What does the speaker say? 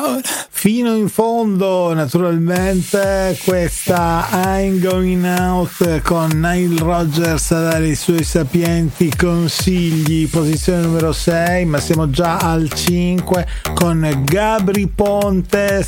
fino in fondo, naturalmente, questa I'm Going Out con Nile Rodgers a dare i suoi sapienti consigli, posizione numero 6, ma siamo già al 5 con Gabry Ponte,